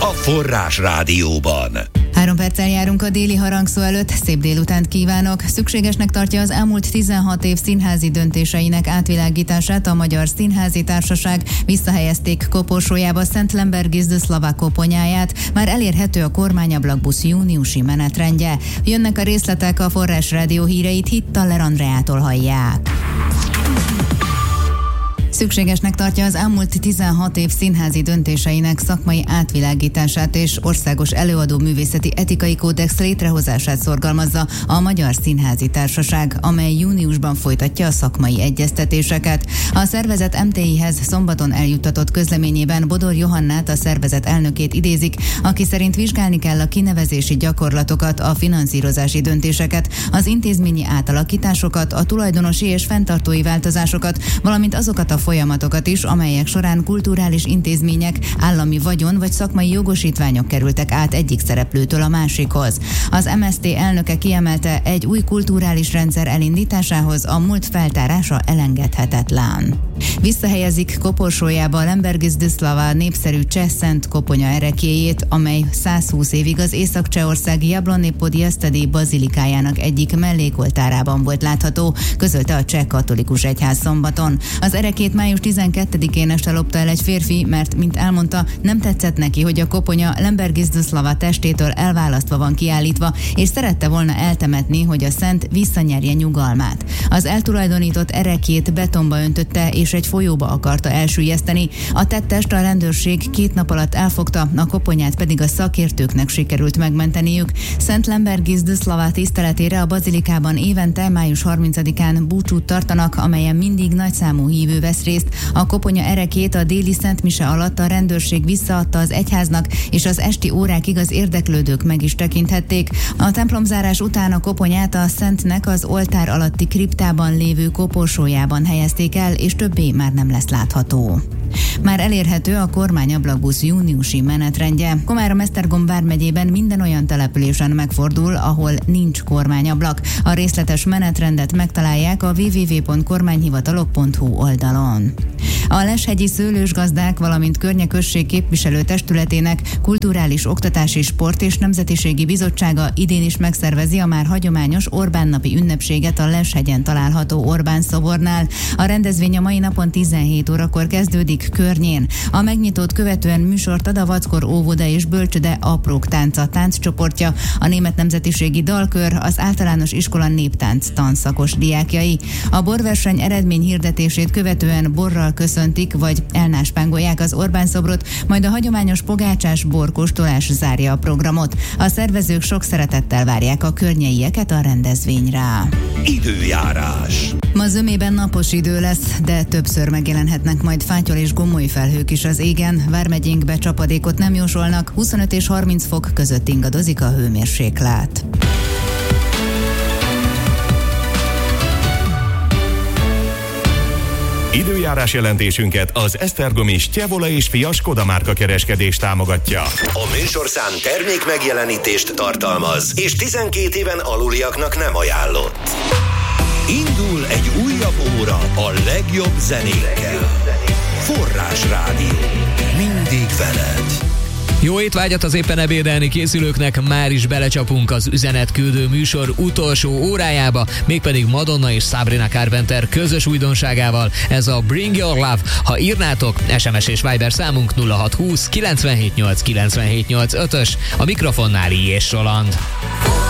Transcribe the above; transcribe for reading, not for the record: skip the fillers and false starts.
Forrás Rádióban. 3 perccel járunk a déli harangszó előtt, szép délutánt kívánok! Szükségesnek tartja az elmúlt 16 év színházi döntéseinek átvilágítását a Magyar Színházi Társaság. Visszahelyezték koporsójába Szent Lemberg Zdzislav koponyáját, már elérhető a kormányablakbusz júniusi menetrendje. Jönnek a részletek, a Forrás Rádió híreit Hittaller Andreától hallják. Szükségesnek tartja az elmúlt 16 év színházi döntéseinek szakmai átvilágítását és országos előadó művészeti etikai kódex létrehozását szorgalmazza a Magyar Színházi Társaság, amely júniusban folytatja a szakmai egyeztetéseket. A szervezet MTI-hez szombaton eljuttatott közleményében Bodor Johannát, a szervezet elnökét idézik, aki szerint vizsgálni kell a kinevezési gyakorlatokat, a finanszírozási döntéseket, az intézményi átalakításokat, a tulajdonosi és fenntartói változásokat, valamint azokat a folyamatokat is, amelyek során kulturális intézmények, állami vagyon vagy szakmai jogosítványok kerültek át egyik szereplőtől a másikhoz. Az MSZT elnöke kiemelte, egy új kulturális rendszer elindításához a múlt feltárása elengedhetetlen. Visszahelyezik koporsójába a Lemberg Zdzislav népszerű cseh szent koponya ereklyéjét, amely 120 évig az észak-csehországi Jablonné Podjesztedi bazilikájának egyik mellékoltárában volt látható, közölte a cseh katolikus egyház szombaton. Az ereklyét május 12-én este lopta el egy férfi, mert, mint elmondta, nem tetszett neki, hogy a koponya Lemberg Zdzislav testétől elválasztva van kiállítva, és szerette volna eltemetni, hogy a szent visszanyerje nyugalmát. Az eltulajdonított ereklyét betonba öntötte, és egy folyóba akarta elsüllyeszteni. A tettest a rendőrség 2 nap alatt elfogta, a koponyát pedig a szakértőknek sikerült megmenteniük. Szent Lemberg Zdzislav tiszteletére a bazilikában évente május 30-án búcsút tartanak, amelyen mindig nagyszámú hívő vesz részt. A koponya ereklyét a déli szentmise alatt a rendőrség visszaadta az egyháznak, és az esti órákig az érdeklődők meg is tekinthették. A templomzárás után a koponyát a szentnek az oltár alatti kriptában lévő koporsójában helyezték el, és többé már nem lesz látható. Már elérhető a kormányablakbusz júniusi menetrendje. Komárom-Esztergom vármegyében minden olyan településen megfordul, ahol nincs kormányablak. A részletes menetrendet megtalálják a www.kormányhivatalok.hu oldalon. A Leshegyi Szőlősgazdák, valamint Környe község képviselő testületének Kulturális Oktatási Sport és Nemzetiségi Bizottsága idén is megszervezi a már hagyományos Orbán napi ünnepséget a Leshegyen található Orbán szobornál. A rendezvény a mai napon 17 órakor kezdődik Környén. A megnyitót követően műsort ad a Vackor óvoda és bölcsöde Aprók tánca tánccsoportja, a német nemzetiségi dalkör, az általános iskola néptánc tanszakos diákjai. A borverseny eredmény hirdetését követően borral köszöntik, vagy elnáspángolják az Orbán szobrot, majd a hagyományos pogácsás borkóstolás zárja a programot. A szervezők sok szeretettel várják a környeieket a rendezvényre. Időjárás. Ma zömében napos idő lesz, de többször megjelenhetnek majd fátyol és gomoly felhők is az égen. Vármegyénkbe csapadékot nem jósolnak, 25 és 30 fok között ingadozik a hőmérséklet. Időjárás jelentésünket az esztergomi Stjevola és Fia Skoda márka kereskedés támogatja. A műsorszám termék megjelenítést tartalmaz, és 12 éven aluliaknak nem ajánlott. Indul egy újabb óra a legjobb zenékkel. Forrás Rádió. Mindig veled. Jó étvágyat az éppen ebédelni készülőknek, már is belecsapunk az üzenetküldő műsor utolsó órájába, mégpedig Madonna és Sabrina Carpenter közös újdonságával, ez a Bring Your Love. Ha írnátok, SMS és Viber számunk 0620 978 978 5-ös, a mikrofonnál I. és Roland.